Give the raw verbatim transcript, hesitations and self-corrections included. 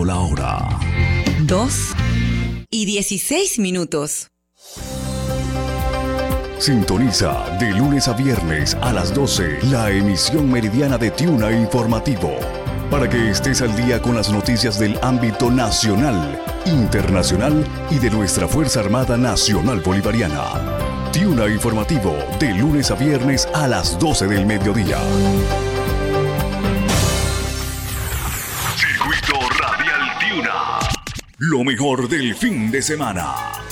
Marcando la hora. Dos y dieciséis minutos. Sintoniza de lunes a viernes a las doce la emisión meridiana de Tiuna Informativo, para que estés al día con las noticias del ámbito nacional, internacional y de nuestra Fuerza Armada Nacional Bolivariana. Tiuna Informativo, de lunes a viernes a las doce del mediodía. Circuito Radial Tiuna. Lo mejor del fin de semana.